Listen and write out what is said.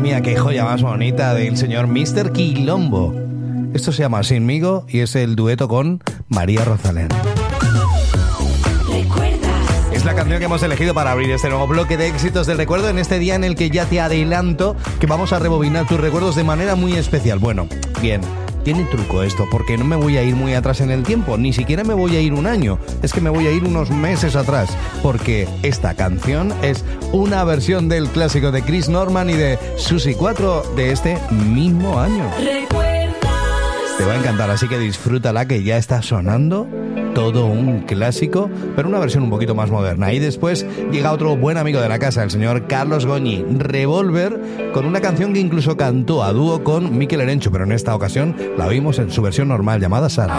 mía, qué joya más bonita del señor Mr. Quilombo. Esto se llama Sinmigo y es el dueto con María Rosalén. Es la canción que hemos elegido para abrir este nuevo bloque de éxitos del recuerdo en este día en el que ya te adelanto que vamos a rebobinar tus recuerdos de manera muy especial. Bueno, bien, tiene truco esto, porque no me voy a ir muy atrás en el tiempo, ni siquiera me voy a ir un año, es que me voy a ir unos meses atrás, porque esta canción es una versión del clásico de Chris Norman y de Susi 4 de este mismo año. Te va a encantar, así que disfrútala, que ya está sonando todo un clásico, pero una versión un poquito más moderna. Y después llega otro buen amigo de la casa, el señor Carlos Goñi, Revolver, con una canción que incluso cantó a dúo con Mikel Erenchu, pero en esta ocasión la oímos en su versión normal, llamada Sara.